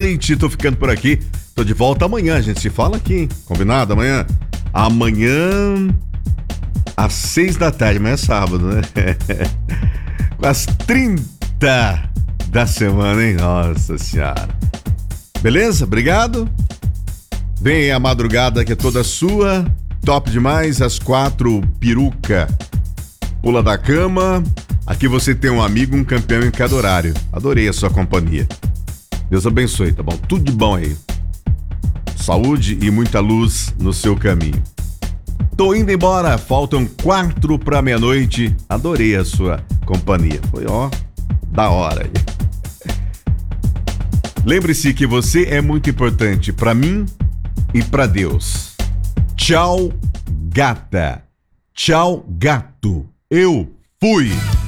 noite, tô ficando por aqui. Tô de volta amanhã, a gente se fala aqui, hein? Combinado? Amanhã? Amanhã às 6 da tarde, amanhã é sábado, né? Às 30 da semana, hein? Nossa Senhora. Beleza? Obrigado. Vem a madrugada que é toda sua. Top demais, às 4, peruca. Pula da cama. Aqui você tem um amigo, um campeão em cada horário. Adorei a sua companhia. Deus abençoe, tá bom? Tudo de bom aí. Saúde e muita luz no seu caminho. Tô indo embora, faltam 4 para meia-noite. Adorei a sua companhia. Foi, ó, da hora aí. Lembre-se que você é muito importante para mim e para Deus. Tchau, gata. Tchau, gato. Eu fui.